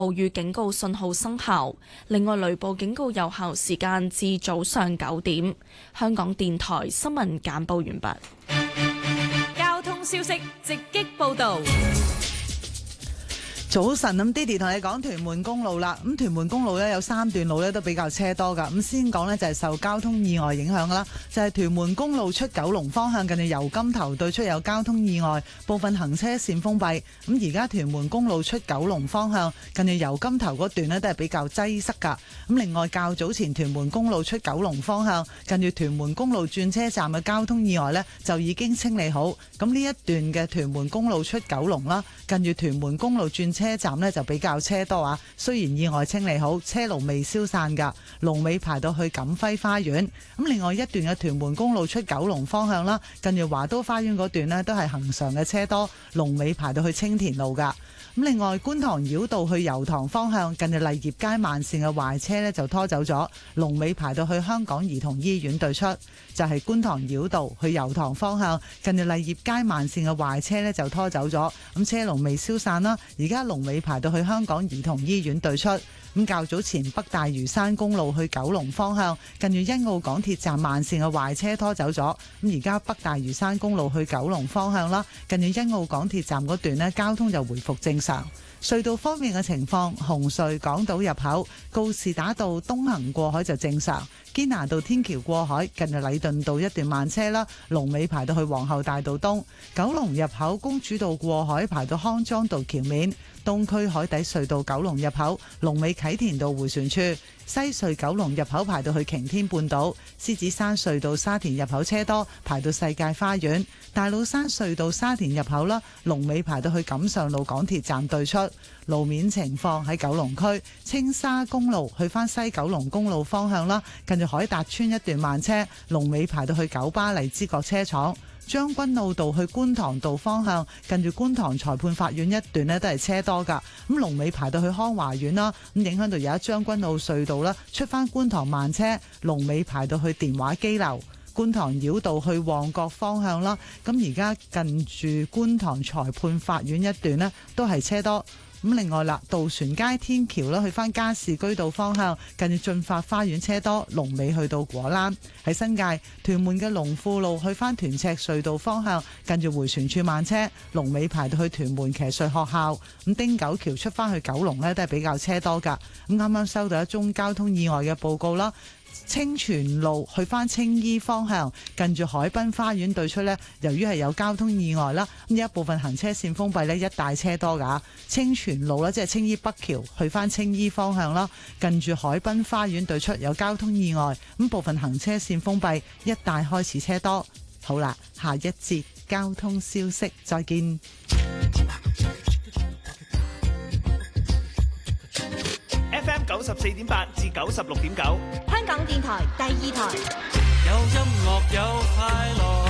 暴雨警告信號生效，另外雷暴警告有效時間至早上9點。香港電台新聞簡報完畢。 交通消息直擊報導。 早晨，咁 Didi 同你講屯門公路啦。咁屯門公路呢，有3段路呢都比較車多噶。咁先講呢，就係受交通意外影響啦，就係屯門公路出九龍方向近住油金頭對出有交通意外，部分行車線封閉。咁而家屯門公路出九龍方向近住油金頭嗰段呢，都係比較擠塞噶。咁另外較早前屯門公路出九龍方向近住屯門公路轉車站嘅交通意外呢，就已經清理好。咁呢一段嘅屯門公路出九龍啦，近住屯門公路轉車站呢就比較車多啊，雖然意外清理好，車龍未消散噶，龍尾排到去錦輝花園。咁另外一段嘅屯門公路出九龍方向啦，近住華都花園嗰段呢都係恆常嘅車多，龍尾排到去青田路噶。咁另外觀塘繞道去油塘方向近住勵業街慢線嘅壞車呢就拖走咗，龍尾排到去香港兒童醫院對出。就係觀塘繞道去油塘方向近住勵業街慢線嘅壞車呢就拖走咗，咁車龍未消散啦，而家龍尾排到去香港兒童醫院對出。咁較早前北大嶼山公路去九龍方向近住欣澳港鐵站慢線嘅壞車拖走咗，咁而家北大嶼山公路去九龍方向啦，近住欣澳港鐵站嗰段呢，交通就回復正常。隧道方面嘅情況，紅隧港島入口告士打道東行過海就正常，堅拿道天橋過海近住禮頓道一段慢車啦，龍尾排到去皇后大道東。九龍入口公主道過海排到康莊道橋面，東區海底隧道九龍入口龍尾啟田道迴旋處，西隧九龍入口排到去擎天半島，獅子山隧道沙田入口車多排到世界花園，大老山隧道沙田入口啦，龍尾排到去錦上路港鐵站對出。路面情況喺九龍區青沙公路去返西九龍公路方向啦，近住海達村一段慢車，龍尾排到去九巴荔枝角車廠。將軍澳道去觀塘道方向近住觀塘裁判法院一段呢都係車多噶，咁龍尾排到去康華苑啦，咁影響到而家將軍澳隧道啦，出返觀塘慢車，龍尾排到去電話機樓。觀塘繞道去旺角方向啦，咁而家近住觀塘裁判法院一段呢都係車多。咁另外啦，渡船街天橋啦，去返加士居道方向，近住駿發花園車多，龍尾去到果欄。喺新界屯門嘅龍富路去返屯赤隧道方向，近住迴旋處慢車，龍尾排到去屯門騎術學校。咁汀九橋出返去九龍呢，都係比較車多㗎。咁啱啱收到一宗交通意外嘅報告啦。清泉路去返青衣方向，近住海濱花園對出呢，由於係有交通意外啦，咁一部分行車線封閉呢，一帶車多噶。清泉路啦，即係青衣北橋去返青衣方向啦，近住海濱花園對出有交通意外，咁部分行車線封閉，一帶開始車多。好啦，下一節交通消息，再見。 FM 94.8至96.9， 香港電台第2台。 有音樂有快樂。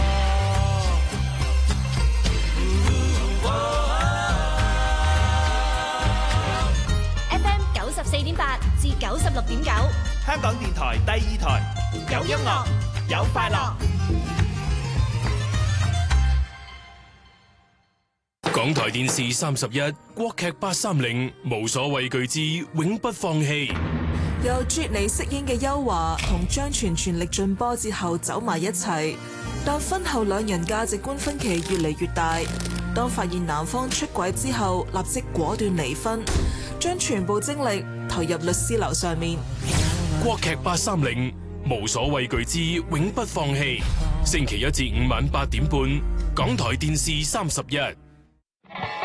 FM 94.8至96.9， 香港電台第2台。有音樂，有快樂。 港台電視31國劇830無所畏懼之永不放棄。 由啜妮飾演嘅邱華同張全全力進波之後走埋一齊，但婚後兩人價值觀分歧越嚟越大。當發現男方出軌之後，立即果斷離婚，將全部精力投入律師樓上面。 國劇830無所畏懼之永不放棄，星期1至5晚8點半，港台電視31。